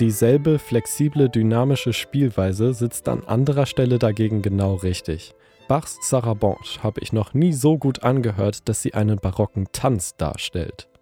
Dieselbe flexible, dynamische Spielweise sitzt an anderer Stelle dagegen genau richtig. Bachs Sarabande habe ich noch nie so gut angehört, dass sie einen barocken Tanz darstellt.